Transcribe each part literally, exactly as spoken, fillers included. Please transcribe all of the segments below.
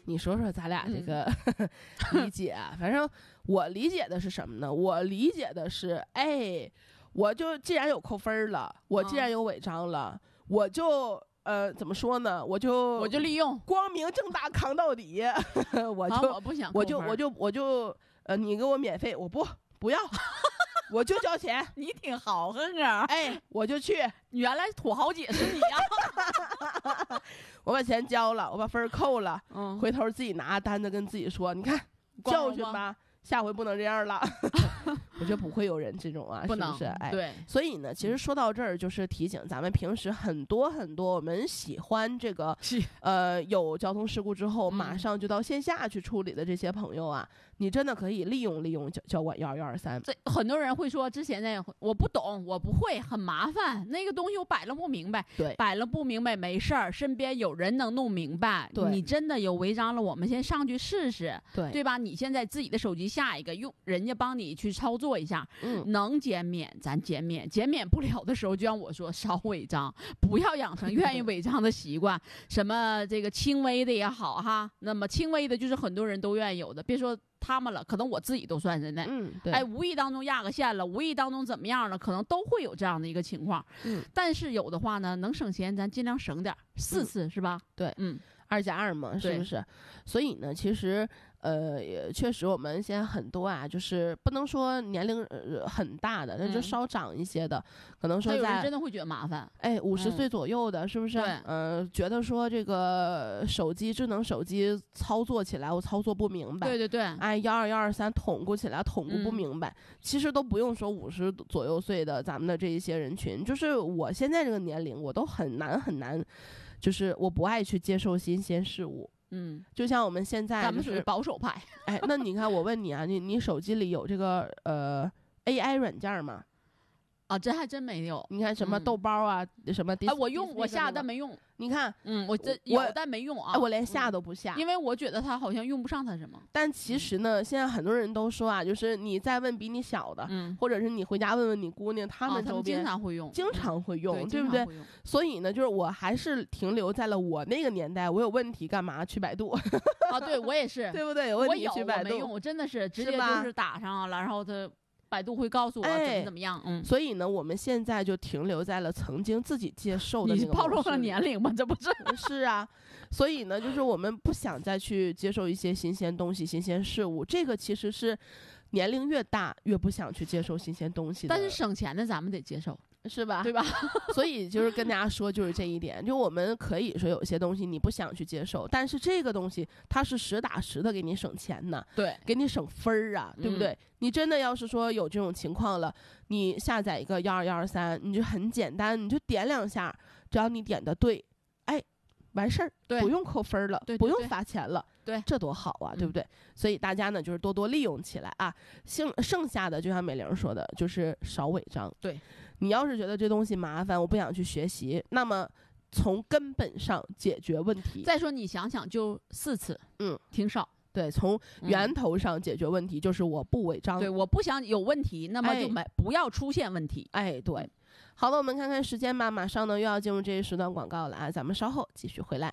你说说咱俩这个、嗯、理解啊。反正我理解的是什么呢？我理解的是，哎，我就既然有扣分了，我既然有违章了，嗯、我就呃怎么说呢？我就我就利用光明正大扛到底。我就、 啊、我不想我就我就我就呃你给我免费，我不不要。我就交钱。 你挺豪横啊！ 哎，我就去。 原来土豪姐是你啊！ 我把钱交了，我把分扣了，嗯，回头自己拿单子跟自己说，你看教训吧，下回不能这样了。我觉得不会有人这种啊， 不能是不是？哎， 对。 所以呢，其实说到这儿，就是提醒咱们平时很多很多我们喜欢这个，呃，有交通事故之后、嗯、马上就到线下去处理的这些朋友啊，你真的可以利用利用交交管幺二幺二三。 这很多人会说，之前那我不懂，我不会，很麻烦，那个东西我摆了不明白， 对， 摆了不明白没事儿，身边有人能弄明白。 对， 你真的有违章了，我们先上去试试， 对， 对吧？你现在自己的手机下一个，用人家帮你去操作一下， 嗯。 能减免咱减免，减免不了的时候就像我说少违章，不要养成愿意违章的习惯。什么这个轻微的也好哈，那么轻微的就是很多人都愿意有的，别说他们了，可能我自己都算在内。 嗯，对。 哎，无意当中压个线了，无意当中怎么样了，可能都会有这样的一个情况。 嗯， 但是有的话呢，能省钱咱尽量省点，四次、嗯、是吧？ 对， 嗯， 二加二嘛，是不是？所以呢，其实。呃，也确实，我们现在很多啊，就是不能说年龄、呃、很大的，那就稍长一些的，嗯、可能说在有人真的会觉得麻烦。 哎，五十岁左右的，嗯、是不是？ 对， 呃，觉得说这个手机智能手机操作起来我操作不明白。 对对对。 哎，幺二幺二三统过起来统过不明白，嗯、其实都不用说五十左右岁的咱们的这一些人群，就是我现在这个年龄，我都很难很难，就是我不爱去接受新鲜事物。 嗯， 就像我们现在、就是， 咱们属于保守派。 哎，那你看，我问你啊，你你手机里有这个呃 A I 软件吗？ 啊，这还真没有。 你看什么豆包啊，嗯、什么？ 哎，我用，我下但没用。 你看， 嗯，我这有但没用啊， 哎，我连下都不下， 嗯，因为我觉得它好像用不上它什么。 但其实呢，嗯、现在很多人都说啊，就是你再问比你小的，嗯，或者是你回家问问你姑娘，他们周边、 啊、经常会用， 经常会用， 嗯、 对不对？所以呢，就是我还是停留在了我那个年代，我有问题干嘛去百度？ 啊，对我也是， 对不对？有问题去百度， 我有，我没用，我真的是直接就是打上了，然后它。百度会告诉我怎么怎么样， 哎、嗯，所以呢，我们现在就停留在了曾经自己接受的那个。 你暴露了年龄吗？这不是？ 是啊，所以呢，就是我们不想再去接受一些新鲜东西、新鲜事物。这个其实是年龄越大越不想去接受新鲜东西的。 但是省钱的咱们得接受。 是吧？ 对吧？ 所以就是跟大家说，就是这一点，就我们可以说有些东西你不想去接受，但是这个东西它是实打实的给你省钱呢， 对， 给你省分儿啊，对不对？嗯、你真的要是说有这种情况了，你下载一个幺二幺二三，你就很简单，你就点两下，只要你点的对，哎，完事儿， 对， 不用扣分了， 对， 不用罚钱了， 对， 这多好啊，对不对？嗯、所以大家呢，就是多多利用起来啊。剩剩下的就像美玲说的，就是少违章， 对。 你要是觉得这东西麻烦，我不想去学习，那么从根本上解决问题。 再说你想想，就四次， 嗯， 挺少。 对，从源头上解决问题，嗯、就是我不违章。 对，我不想有问题，那么就没、哎、不要出现问题。 哎，对。嗯、好了，我们看看时间吧，马上呢又要进入这一时段广告了啊，咱们稍后继续回来。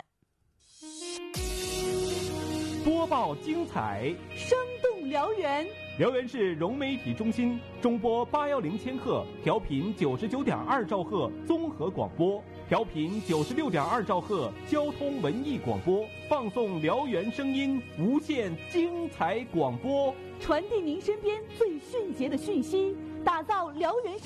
播报精彩， 生动辽源。 辽源市融媒体中心中波八幺零千赫，调频九十九点二兆赫综合广播，调频九十六点二兆赫交通文艺广播，放送辽源声音，无限精彩广播， 传递您身边最迅捷的讯息，打造辽源。